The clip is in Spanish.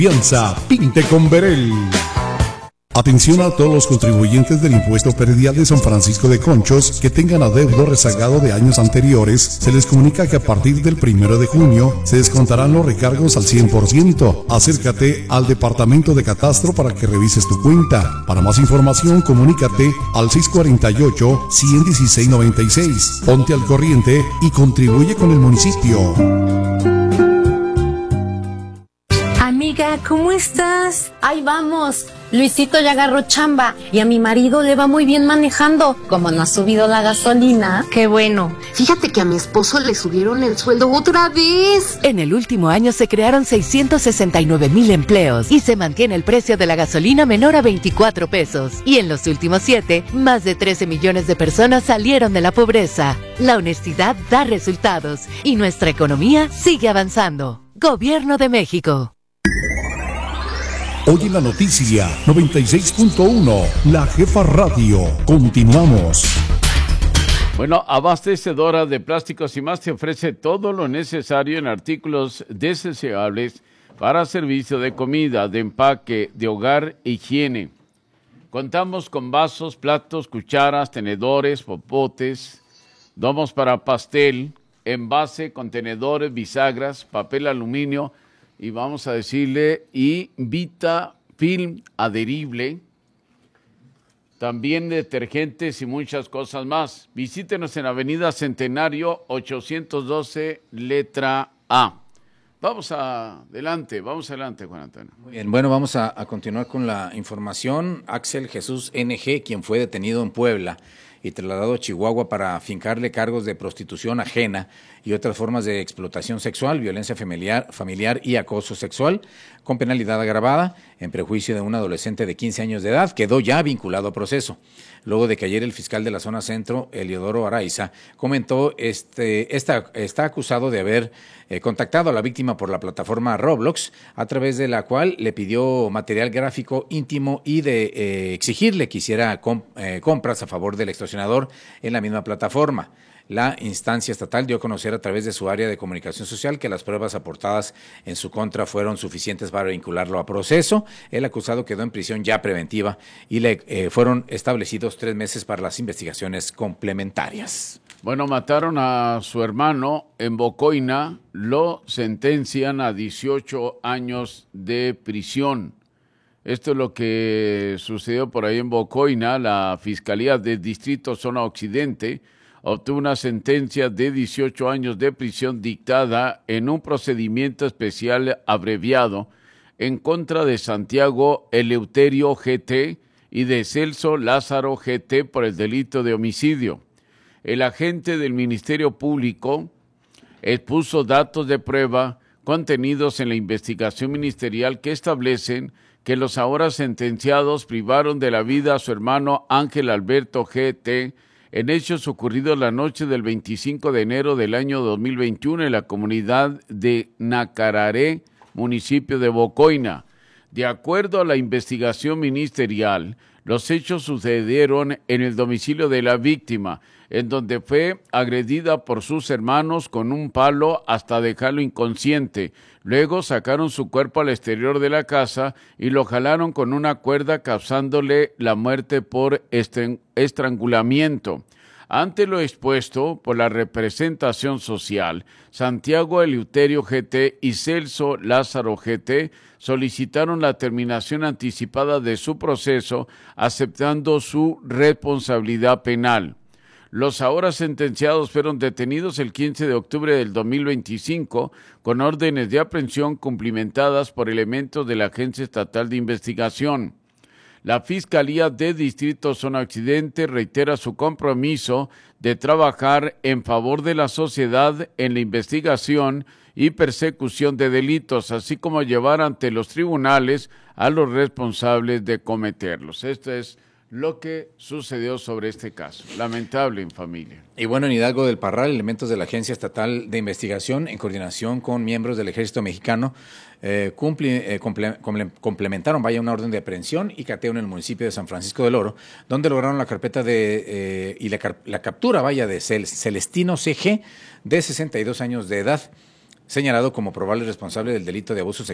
Piensa, pinte con Berel. Atención a todos los contribuyentes del impuesto predial de San Francisco de Conchos que tengan adeudo rezagado de años anteriores. Se les comunica que a partir del 1 de junio se descontarán los recargos al 100%. Acércate al Departamento de Catastro para que revises tu cuenta. Para más información, comunícate al 648-116-96. Ponte al corriente y contribuye con el municipio. Amiga, ¿cómo estás? Ahí vamos. Luisito ya agarró chamba y a mi marido le va muy bien manejando. Como no ha subido la gasolina. Qué bueno. Fíjate que a mi esposo le subieron el sueldo otra vez. En el último año se crearon 669,000 empleos y se mantiene el precio de la gasolina menor a 24 pesos. Y en los últimos 7, más de 13 millones de personas salieron de la pobreza. La honestidad da resultados y nuestra economía sigue avanzando. Gobierno de México. Hoy en la noticia 96.1, La Jefa Radio. Continuamos. Bueno, Abastecedora de Plásticos y Más te ofrece todo lo necesario en artículos desechables para servicio de comida, de empaque, de hogar e higiene. Contamos con vasos, platos, cucharas, tenedores, popotes, domos para pastel, envase, contenedores, bisagras, papel aluminio, y vamos a decirle, y Vita Film adherible, también detergentes y muchas cosas más. Visítenos en Avenida Centenario 812, letra A. Vamos adelante, Juan Antonio. Muy bien, bueno, vamos a continuar con la información. Axel Jesús NG, quien fue detenido en Puebla y trasladado a Chihuahua para fincarle cargos de prostitución ajena y otras formas de explotación sexual, violencia familiar y acoso sexual, con penalidad agravada, en prejuicio de un adolescente de 15 años de edad, quedó ya vinculado a proceso. Luego de que ayer el fiscal de la zona centro, Eliodoro Araiza, comentó está acusado de haber contactado a la víctima por la plataforma Roblox, a través de la cual le pidió material gráfico íntimo y de exigirle que hiciera compras a favor del extorsionador en la misma plataforma. La instancia estatal dio a conocer a través de su área de comunicación social que las pruebas aportadas en su contra fueron suficientes para vincularlo a proceso. El acusado quedó en prisión ya preventiva y le fueron establecidos 3 meses para las investigaciones complementarias. Bueno, mataron a su hermano en Bocoina, lo sentencian a 18 años de prisión. Esto es lo que sucedió por ahí en Bocoina. La Fiscalía del Distrito Zona Occidente obtuvo una sentencia de 18 años de prisión dictada en un procedimiento especial abreviado en contra de Santiago Eleuterio GT y de Celso Lázaro GT por el delito de homicidio. El agente del Ministerio Público expuso datos de prueba contenidos en la investigación ministerial que establecen que los ahora sentenciados privaron de la vida a su hermano Ángel Alberto GT en hechos ocurridos la noche del 25 de enero del año 2021 en la comunidad de Nacararé, municipio de Bocoina. De acuerdo a la investigación ministerial, los hechos sucedieron en el domicilio de la víctima, en donde fue agredida por sus hermanos con un palo hasta dejarlo inconsciente. Luego sacaron su cuerpo al exterior de la casa y lo jalaron con una cuerda, causándole la muerte por estrangulamiento. Ante lo expuesto por la representación social, Santiago Eleuterio GT y Celso Lázaro GT solicitaron la terminación anticipada de su proceso, aceptando su responsabilidad penal. Los ahora sentenciados fueron detenidos el 15 de octubre del 2025 con órdenes de aprehensión cumplimentadas por elementos de la Agencia Estatal de Investigación. La Fiscalía de Distrito Zona Occidente reitera su compromiso de trabajar en favor de la sociedad en la investigación y persecución de delitos, así como llevar ante los tribunales a los responsables de cometerlos. Esto es lo que sucedió sobre este caso. Lamentable en familia. Y bueno, en Hidalgo del Parral, elementos de la Agencia Estatal de Investigación, en coordinación con miembros del Ejército Mexicano, complementaron una orden de aprehensión y cateo en el municipio de San Francisco del Oro, donde lograron la carpeta y la captura de Celestino CG, de 62 años de edad, señalado como probable responsable del delito de abuso sexual